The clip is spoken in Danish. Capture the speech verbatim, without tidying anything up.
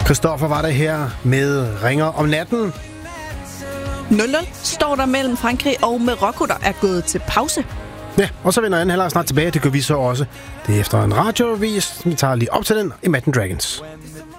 Christoffer var det her med Ringer om natten. nul nul står der mellem Frankrig og Marokko, der er gået til pause. Ja, og så vender anden halvleg snart tilbage. Det gør vi så også. Det er efter en radioavis. Vi tager lige op til den. Imagine Dragons.